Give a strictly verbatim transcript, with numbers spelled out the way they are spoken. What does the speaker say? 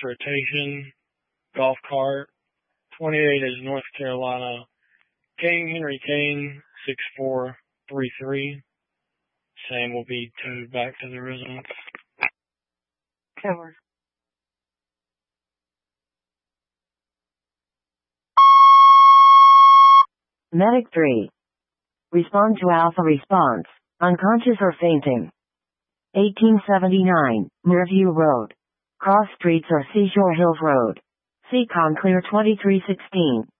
Rotation Golf Cart. twenty-eight is North Carolina King Henry Kane six four three three. Same will be towed back to the residence. Cover. Medic three. Respond to Alpha response. Unconscious or fainting. eighteen seventy-nine, Muirview Road. Cross Streets or Seashore Hills Road. Seacon Clear twenty-three sixteen.